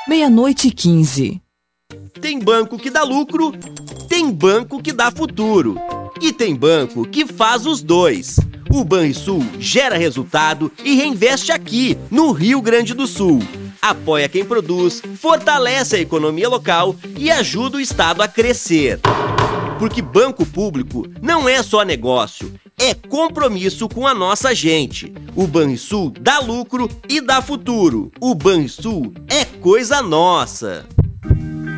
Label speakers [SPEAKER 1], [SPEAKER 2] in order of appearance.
[SPEAKER 1] meia-noite e 15.
[SPEAKER 2] Tem banco que dá lucro, tem banco que dá futuro. E tem banco que faz os dois. O Banrisul gera resultado e reinveste aqui, no Rio Grande do Sul. Apoia quem produz, fortalece a economia local e ajuda o Estado a crescer. Porque banco público não é só negócio, é compromisso com a nossa gente. O Banrisul dá lucro e dá futuro. O Banrisul é coisa nossa.